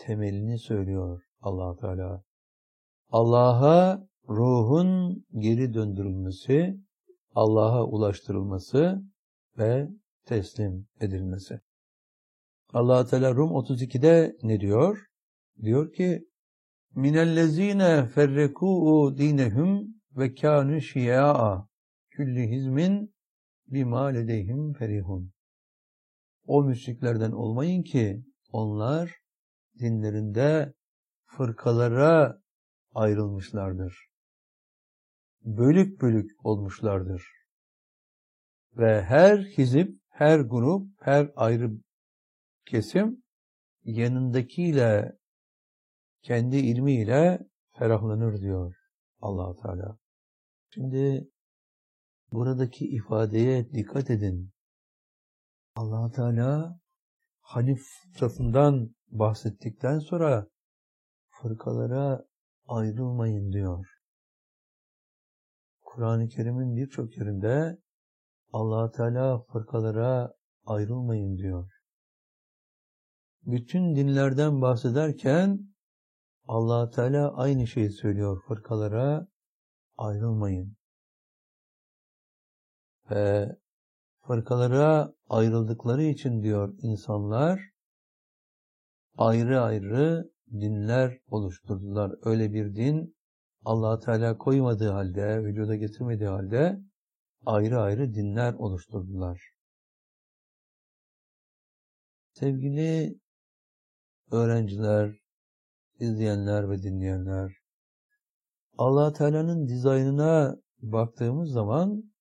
temelini söylüyor Allah Teala. Allah'a ruhun geri döndürülmesi, Allah'a ulaştırılması ve teslim edilmesi. Allah Teala Rum 32'de ne diyor? Diyor ki: "Minellezine ferrekû dinehum ve kânû şiya'a külli hizmin bimâ ledeyhim ferihun." O müşriklerden olmayın ki onlar dinlerinde fırkalara ayrılmışlardır. Bölük bölük olmuşlardır. Ve her hizip, her grup, her ayrı kesim yanındakiyle, kendi ilmiyle ferahlanır diyor Allah Teala. Şimdi buradaki ifadeye dikkat edin. Allah Teala Hanif tarafından bahsettikten sonra fırkalara ayrılmayın diyor. Kur'an-ı Kerim'in birçok yerinde Allah Teala fırkalara ayrılmayın diyor. Bütün dinlerden bahsederken Allah Teala aynı şeyi söylüyor. Fırkalara ayrılmayın. Ve fırkalara ayrıldıkları için diyor insanlar ayrı ayrı dinler oluşturdular. Öyle bir din Allah Teala koymadığı halde, vücuda getirmediği halde ayrı ayrı dinler oluşturdular. Sevgili öğrenciler, izleyenler ve dinleyenler, Allah Teala'nın dizaynına baktığımız zaman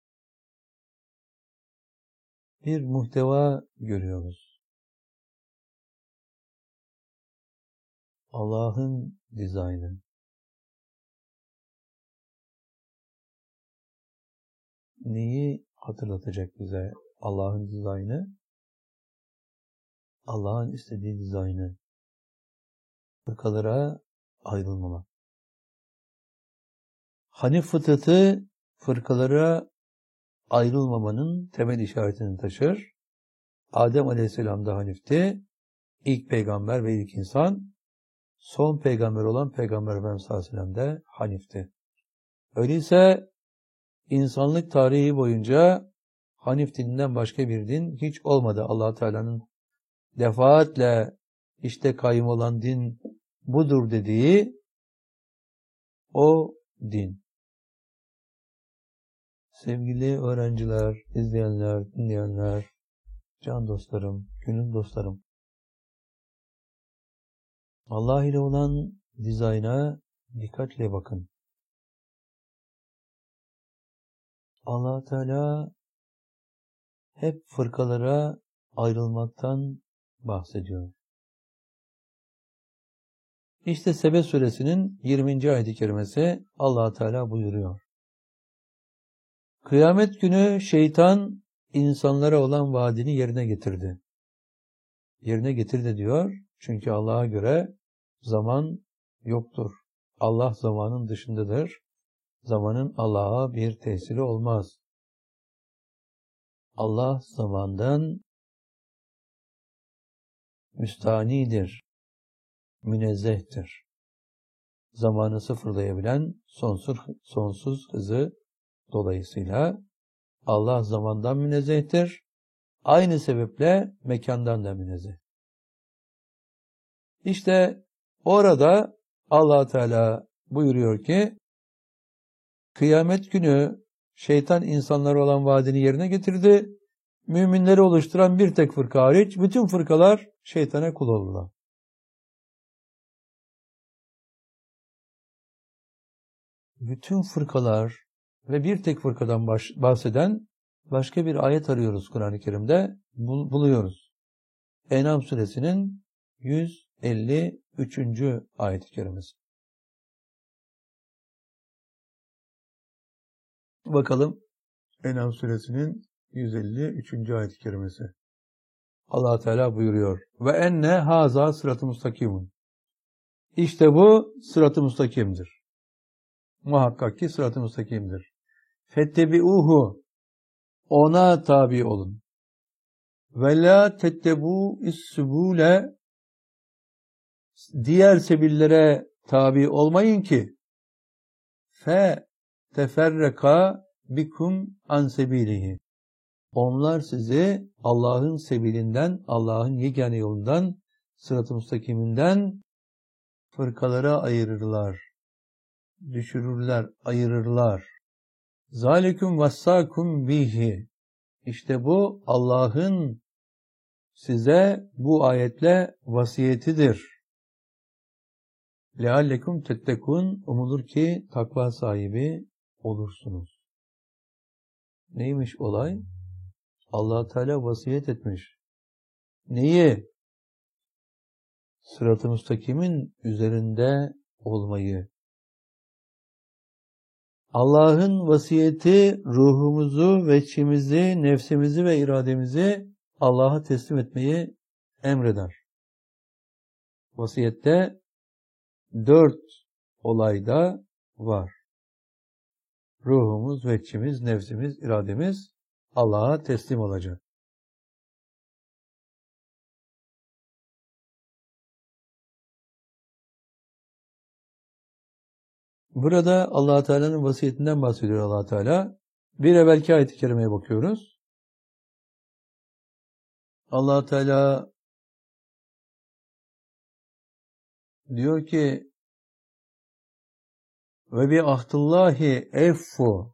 bir muhteva görüyoruz. Allah'ın dizaynı. Neyi hatırlatacak bize Allah'ın dizaynı? Allah'ın istediği dizaynı. Fırkalara ayrılmamak. Hanif fıtratı fırkalara ayrılmamanın temel işaretini taşır. Adem Aleyhisselam da Hanif'ti. İlk peygamber ve ilk insan. Son peygamber olan Peygamber Efendimiz sallallahu aleyhi ve sellem de Hanif'ti. Öyleyse insanlık tarihi boyunca Hanif dininden başka bir din hiç olmadı. Allah Teala'nın defaatle işte kayyum olan din budur dediği o din. Sevgili öğrenciler, izleyenler, dinleyenler, can dostlarım, gönül dostlarım. Allah ile olan dizayna dikkatle bakın. Allah Teala hep fırkalara ayrılmaktan bahsediyor. İşte Sebe suresinin 20. ayet-i kerimesi Allah Teala buyuruyor. Kıyamet günü şeytan insanlara olan vaadini yerine getirdi. Yerine getirdi diyor. Çünkü Allah'a göre zaman yoktur. Allah zamanın dışındadır. Zamanın Allah'a bir tesiri olmaz. Allah zamandan müstanidir, münezzehtir. Zamanı sıfırlayabilen sonsuz hızı dolayısıyla Allah zamandan münezzehtir. Aynı sebeple mekandan da münezzeh. İşte orada Allah Teala buyuruyor ki kıyamet günü şeytan insanlara olan vaadini yerine getirdi. Müminleri oluşturan bir tek fırka hariç bütün fırkalar şeytana kul oldular. Bütün fırkalar ve bir tek fırkadan bahseden başka bir ayet arıyoruz Kur'an-ı Kerim'de. Buluyoruz. En'am suresinin 153. ayet-i kerimesi. Bakalım En'am suresinin 153. ayet-i kerimesi. Allah Teala buyuruyor. Ve enne haza sırat-ı mustakimun. İşte bu sırat-ı mustakimdir. Muhakkak ki sırat-ı mustakimdir. Fettebi'uhu. Ona tabi olun. Ve la tettebu is-subule. diğer sebillere tabi olmayın ki fe teferreka bikum an sebilihi. Onlar sizi Allah'ın sebilinden, Allah'ın yegane yolundan, sırat-ı müstakiminden fırkalara ayırırlar. Düşürürler, ayırırlar. Zalikum vassakum bihi. İşte bu Allah'ın size bu ayetle vasiyetidir. Leallekum tettekun. Umulur ki takva sahibi olursunuz. Neymiş olay? Allah Teala vasiyet etmiş. Neyi? Sırat-ı müstakimin üzerinde olmayı. Allah'ın vasiyeti ruhumuzu, veçhimizi, nefsimizi ve irademizi Allah'a teslim etmeyi emreder. Vasiyette 4 olayda var. Ruhumuz, veçhimiz, nefsimiz, irademiz Allah'a teslim olacak. Burada Allah Teala'nın vasiyetinden bahsediyor Allah Teala. Bir evvelki ayet-i kerimeye bakıyoruz. Allah Teala diyor ki ve bi ahdillahi effu.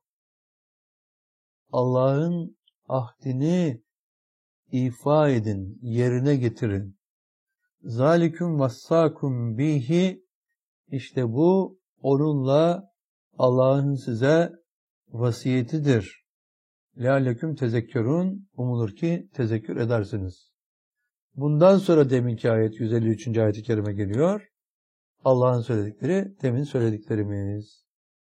Allah'ın ahdini ifa edin, yerine getirin. Zalikum vassakum bihi. İşte bu onunla Allah'ın size vasiyetidir. Leallekum tezekkerun. Umulur ki tezekkür edersiniz. Bundan sonra deminki ayet 153. ayet-i kerime geliyor. Allah'ın söyledikleri demin söylediklerimiz.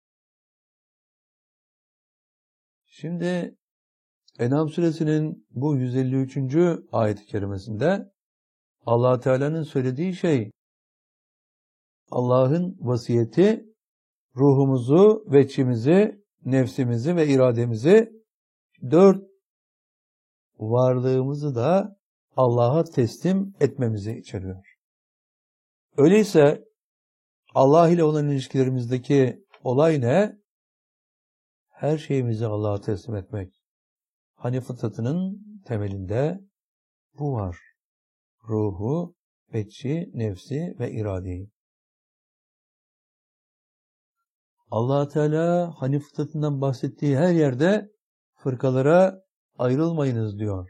Şimdi En'am suresinin bu 153. ayet-i kerimesinde Allah Teala'nın söylediği şey Allah'ın vasiyeti ruhumuzu, veçhimizi, nefsimizi ve irademizi 4 varlığımızı da Allah'a teslim etmemizi içeriyor. Öyleyse Allah ile olan ilişkilerimizdeki olay ne? Her şeyimizi Allah'a teslim etmek. Hani fıtratının temelinde bu var. Ruhu, veçhi, nefsi ve iradeyi. Allah Teala hani fıtratından bahsettiği her yerde fırkalara ayrılmayınız diyor.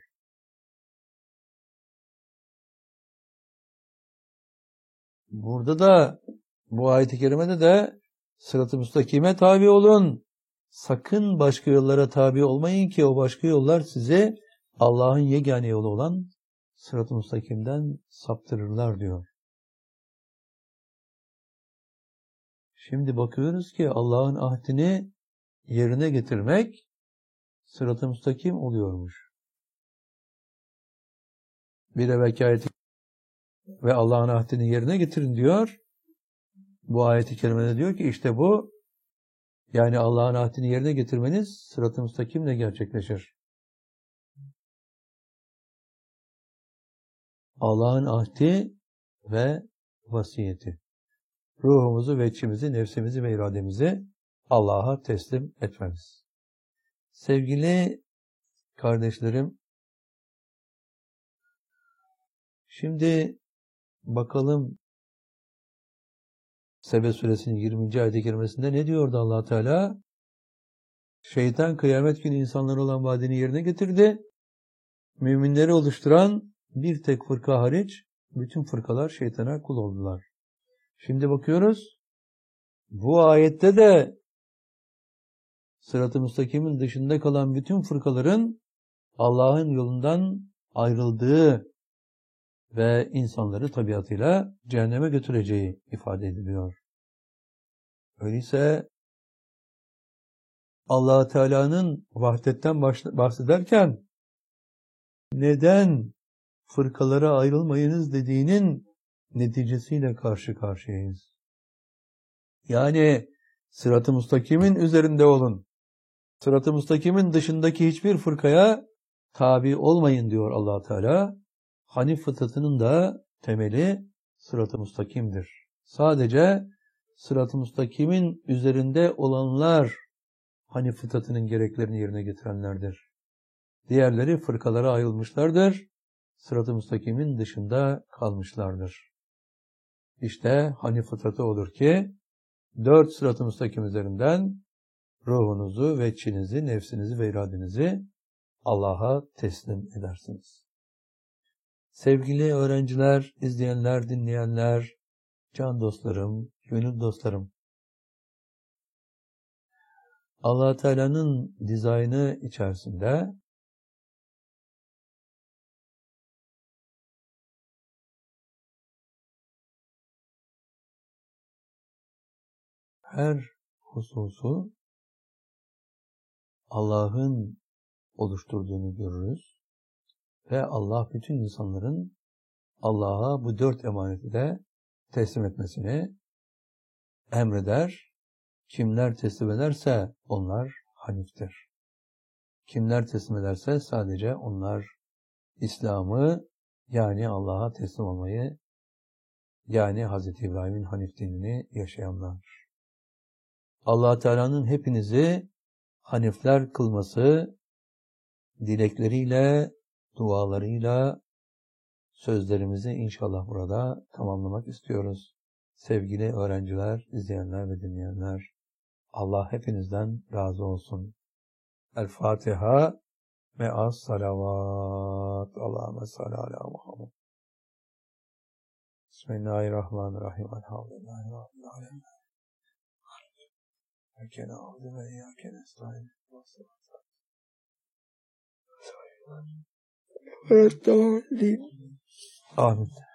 Burada da bu ayet-i kerimede de sırat-ı müstakime tabi olun. Sakın başka yollara tabi olmayın ki o başka yollar size Allah'ın yegane yolu olan sırat-ı müstakimden saptırırlar diyor. Şimdi bakıyoruz ki Allah'ın ahdini yerine getirmek sırat-ı müstakim oluyormuş. Bir evvelki ayet ve Allah'ın ahdini yerine getirin diyor. Bu ayet-i kerimede diyor ki işte bu, yani Allah'ın ahdini yerine getirmeniz sırat-ı müstakimle gerçekleşir. Allah'ın ahdi ve vasiyeti. Ruhumuzu, veçhimizi, nefsimizi ve irademizi Allah'a teslim etmemiz. Sevgili kardeşlerim, şimdi bakalım Sebe suresinin 20. ayet-i kerimesinde ne diyordu Allah Teala? Şeytan kıyamet günü insanlara olan vaadini yerine getirdi. Müminleri oluşturan bir tek fırka hariç bütün fırkalar şeytana kul oldular. Şimdi bakıyoruz. Bu ayette de sırat-ı müstakimin dışında kalan bütün fırkaların Allah'ın yolundan ayrıldığı ve insanları tabiatıyla cehenneme götüreceği ifade ediliyor. Öyleyse Allah Teala'nın vahdetten bahsederken neden fırkalara ayrılmayınız dediğinin neticesiyle karşı karşıyayız. Yani sırat-ı müstakimin üzerinde olun. Sırat-ı müstakimin dışındaki hiçbir fırkaya tabi olmayın diyor Allah Teala. Hanif fıtratının da temeli sırat-ı müstakimdir. Sadece sırat-ı müstakimin üzerinde olanlar hani fıtratının gereklerini yerine getirenlerdir. Diğerleri fırkalara ayrılmışlardır. Sırat-ı müstakimin dışında kalmışlardır. İşte hani fıtratı olur ki 4 sırat-ı müstakim üzerinden ruhunuzu ve içinizi, nefsinizi ve iradenizi Allah'a teslim edersiniz. Sevgili öğrenciler, izleyenler, dinleyenler, can dostlarım, gönül dostlarım, Allah Teala'nın dizaynı içerisinde her hususu Allah'ın oluşturduğunu görürüz ve Allah bütün insanların Allah'a bu 4 emaneti de teslim etmesini emreder. Kimler teslim ederse onlar haniftir. Kimler teslim ederse sadece onlar İslam'ı, yani Allah'a teslim olmayı, yani Hz. İbrahim'in Hanif dinini yaşayanlar. Allah Teala'nın hepinizi hanifler kılması dilekleriyle, dualarıyla sözlerimizi inşallah burada tamamlamak istiyoruz. Sevgili öğrenciler, izleyenler ve dinleyenler, Allah hepinizden razı olsun. El Fatiha ve as salavat. Allahümme salli ala Muhammed. Bismillahirrahmanirrahim. Elhamdülillahi Rabbil alemin. İyyâke na'budu ve iyyâke nestaîn. Amin.